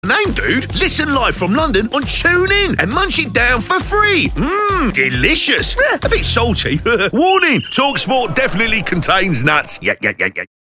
Name, dude. Listen live from London on TuneIn and munch it down for free. Delicious. A bit salty. Warning, TalkSport definitely contains nuts. Yeah.